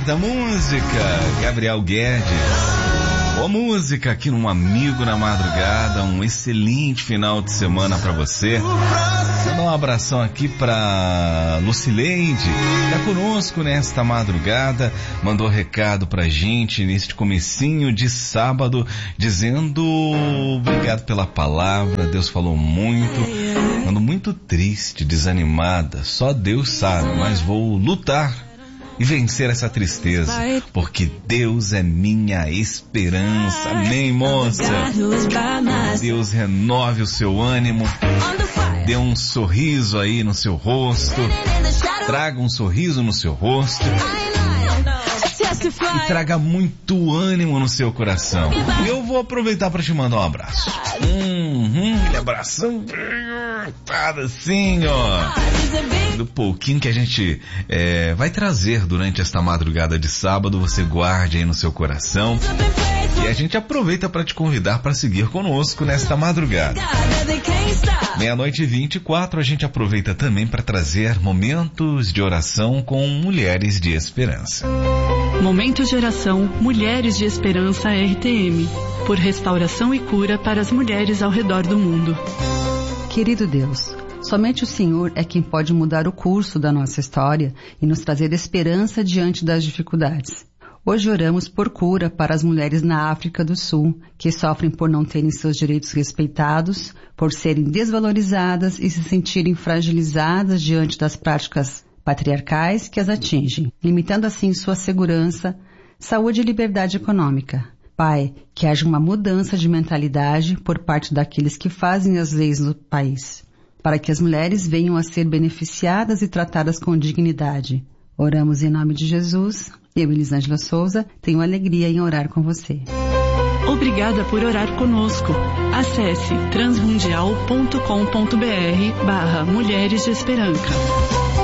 da música, Gabriel Guedes. Boa música aqui no Amigo na Madrugada. Um excelente final de semana pra você. Vou dar um abração aqui pra Lucileide, que tá conosco nesta madrugada. Mandou recado pra gente neste comecinho de sábado, dizendo obrigado pela palavra, Deus falou muito. Ando muito triste, desanimada, só Deus sabe, mas vou lutar e vencer essa tristeza, porque Deus é minha esperança. Amém, moça? Deus renove o seu ânimo, dê um sorriso aí no seu rosto, traga um sorriso no seu rosto e traga muito ânimo no seu coração. E eu vou aproveitar para te mandar um abraço. Aquele abração assim, ó, do pouquinho que a gente vai trazer durante esta madrugada de sábado. Você guarde aí no seu coração e a gente aproveita para te convidar para seguir conosco nesta madrugada. 00:24, a gente aproveita também para trazer momentos de oração com mulheres de esperança. Momentos de oração Mulheres de Esperança RTM, por restauração e cura para as mulheres ao redor do mundo. Querido Deus, somente o Senhor é quem pode mudar o curso da nossa história e nos trazer esperança diante das dificuldades. Hoje oramos por cura para as mulheres na África do Sul, que sofrem por não terem seus direitos respeitados, por serem desvalorizadas e se sentirem fragilizadas diante das práticas patriarcais que as atingem, limitando assim sua segurança, saúde e liberdade econômica. Pai, que haja uma mudança de mentalidade por parte daqueles que fazem as leis do país, para que as mulheres venham a ser beneficiadas e tratadas com dignidade. Oramos em nome de Jesus. Eu, Elisângela Souza, tenho alegria em orar com você. Obrigada por orar conosco. Acesse transmundial.com.br/Mulheres de Esperança.